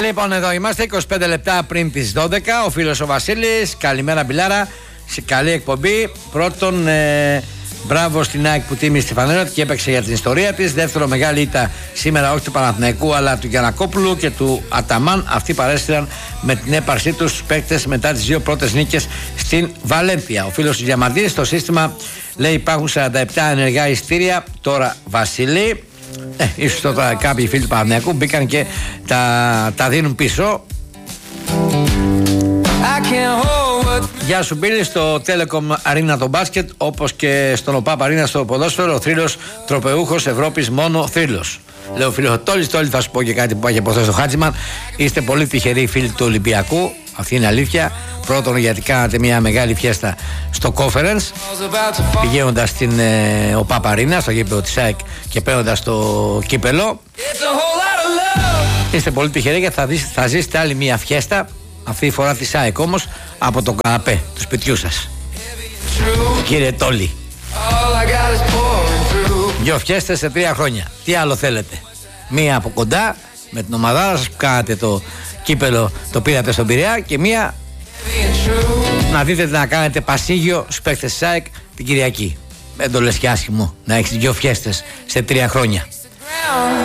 Λοιπόν, εδώ είμαστε 25 λεπτά πριν τις 12. Ο φίλος ο Βασίλης. Καλημέρα, Μπιλάρα. Σε καλή εκπομπή. Πρώτον, μπράβο στην ΑΕΚ που τίμησε τη φανέλα και έπαιξε για την ιστορία της. Δεύτερο, μεγάλη ήττα σήμερα όχι του Παναθηναϊκού αλλά του Γιαννακόπουλου και του Αταμάν. Αυτοί παρέστηραν με την έπαρσή τους στους παίκτες μετά τις δύο πρώτες νίκες στην Βαλένθια. Ο φίλος του Διαμαντής, στο σύστημα λέει υπάρχουν 47 ενεργά ειστήρια. Τώρα, Βασίλη. Ίσως τώρα κάποιοι φίλοι του Παναθηναϊκού μπήκαν και τα δίνουν πίσω. Γεια σου Μπίλη, στο Telecom Arena το μπάσκετ, όπως και στον ΟΠΑΠ Arena στο ποδόσφαιρο, ο θρύλος τροπεούχος Ευρώπης, μόνο θρύλος. Λέω φίλο Τόλης, θα σου πω και κάτι που έχει υποθέσει στο Χάτζιμαν. Είστε πολύ τυχεροί φίλοι του Ολυμπιακού, αυτή είναι αλήθεια. Πρώτον, γιατί κάνατε μια μεγάλη φιέστα στο Conference, πηγαίνοντας στην ΟΠΑΠ Arena, στο γήπεδο της ΑΕΚ και παίρνοντας το κύπελο. Είστε πολύ τυχεροί γιατί θα ζήσετε άλλη μια φιέστα, αυτή η φορά της ΑΕΚ όμως, από το καναπέ του σπιτιού σας. Κύριε Τόλη, δυο φιέστες σε 3 χρόνια. Τι άλλο θέλετε? Μία από κοντά με την ομαδάρα σας που κάνατε το κύπελο, το πήρατε στον Πειραιά, και μία να δείτε να κάνετε πασίγιο στους παίκτες της ΑΕΚ την Κυριακή. Δεν το λες και άσχημο να έχεις 2 φιέστες σε 3 χρόνια.